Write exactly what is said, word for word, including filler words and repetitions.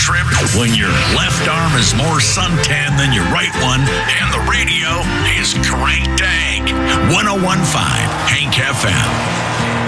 trip when your left arm is more suntan than your right one and the radio is cranked dank. one oh one point five Hank F M.